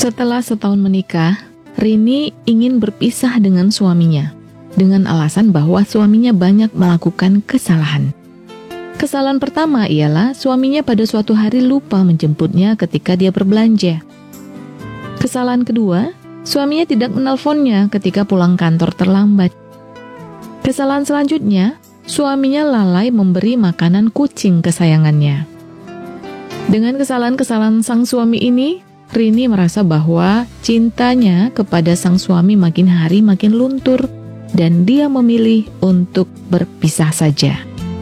Setelah setahun menikah, Rini ingin berpisah dengan suaminya dengan alasan bahwa suaminya banyak melakukan kesalahan. Kesalahan pertama ialah suaminya pada suatu hari lupa menjemputnya ketika dia berbelanja. Kesalahan kedua, suaminya tidak menelponnya ketika pulang kantor terlambat. Kesalahan selanjutnya, suaminya lalai memberi makanan kucing kesayangannya. Dengan kesalahan-kesalahan sang suami ini, Rini merasa bahwa cintanya kepada sang suami makin hari makin luntur dan dia memilih untuk berpisah saja.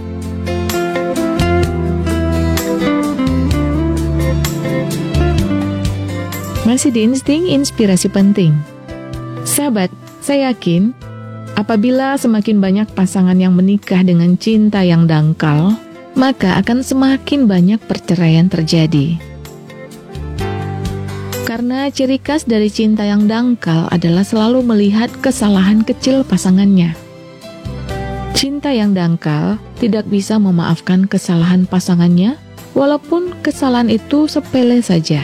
Masih di Insting Inspirasi Penting. Sahabat, saya yakin apabila semakin banyak pasangan yang menikah dengan cinta yang dangkal, maka akan semakin banyak perceraian terjadi. Karena ciri khas dari cinta yang dangkal adalah selalu melihat kesalahan kecil pasangannya. Cinta yang dangkal tidak bisa memaafkan kesalahan pasangannya, walaupun kesalahan itu sepele saja.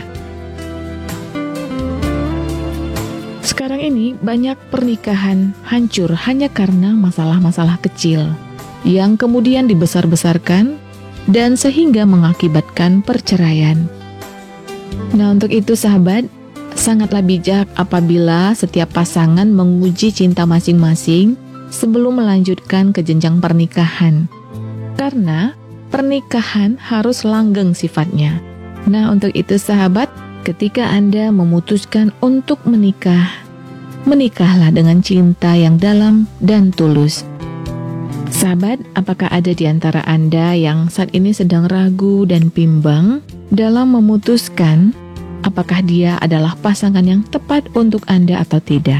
Sekarang ini banyak pernikahan hancur hanya karena masalah-masalah kecil yang kemudian dibesar-besarkan dan sehingga mengakibatkan perceraian. Nah, untuk itu sahabat, sangatlah bijak apabila setiap pasangan menguji cinta masing-masing sebelum melanjutkan ke jenjang pernikahan. Karena pernikahan harus langgeng sifatnya. Nah, untuk itu sahabat, ketika Anda memutuskan untuk menikah, menikahlah dengan cinta yang dalam dan tulus. Sahabat, apakah ada di antara Anda yang saat ini sedang ragu dan bimbang dalam memutuskan apakah dia adalah pasangan yang tepat untuk Anda atau tidak?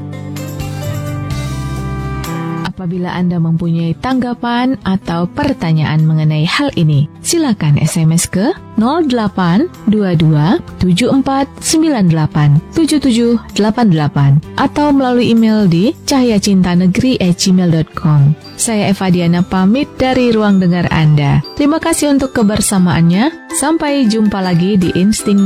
Apabila Anda mempunyai tanggapan atau pertanyaan mengenai hal ini, silakan SMS ke 0822-7498-7788 atau melalui email di cahayacintanegeri@gmail.com. Saya Eva Diana pamit dari ruang dengar Anda. Terima kasih untuk kebersamaannya. Sampai jumpa lagi di Insting